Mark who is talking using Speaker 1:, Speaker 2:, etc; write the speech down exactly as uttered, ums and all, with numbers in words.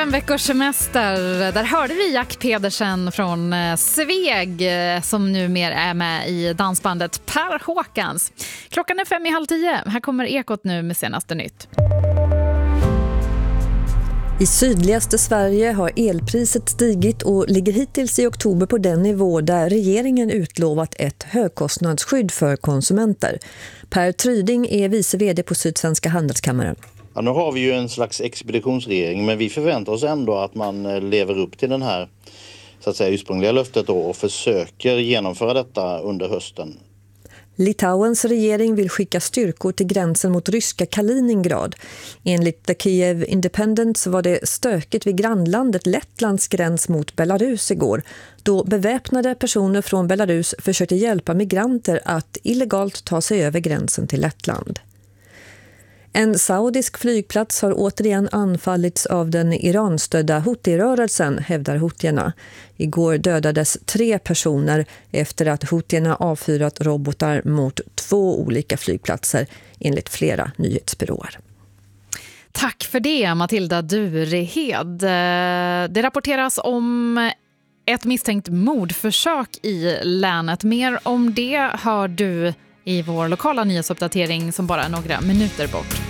Speaker 1: Fem veckors semester, där hörde vi Jack Pedersen från Sveg som numera är med i dansbandet Per Håkans. Klockan är fem i halv tio, här kommer Ekot nu med senaste nytt.
Speaker 2: I sydligaste Sverige har elpriset stigit och ligger hittills i oktober på den nivå där regeringen utlovat ett högkostnadsskydd för konsumenter. Per Tryding är vice vd på Sydsvenska handelskammaren.
Speaker 3: Ja, nu har vi ju en slags expeditionsregering, men vi förväntar oss ändå att man lever upp till den här så att säga ursprungliga löftet då, och försöker genomföra detta under hösten.
Speaker 2: Litauens regering vill skicka styrkor till gränsen mot ryska Kaliningrad. Enligt The Kiev Independent så var det stökigt vid grannlandet Lettlands gräns mot Belarus igår, då beväpnade personer från Belarus försökte hjälpa migranter att illegalt ta sig över gränsen till Lettland. En saudisk flygplats har återigen anfallits av den Iranstödda Houthi-rörelsen, hävdar Houthierna. Igår dödades tre personer efter att Houthierna avfyrat robotar mot två olika flygplatser, enligt flera nyhetsbyråer.
Speaker 1: Tack för det, Matilda Durehed. Det rapporteras om ett misstänkt mordförsök i länet. Mer om det hör du i vår lokala nyhetsuppdatering som bara är några minuter bort.